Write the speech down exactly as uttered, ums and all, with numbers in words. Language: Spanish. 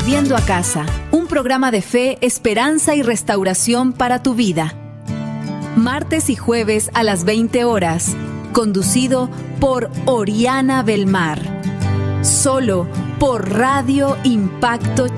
Volviendo a casa, un programa de fe, esperanza y restauración para tu vida. Martes y jueves a las veinte horas, conducido por Oriana Belmar. Solo por Radio Impacto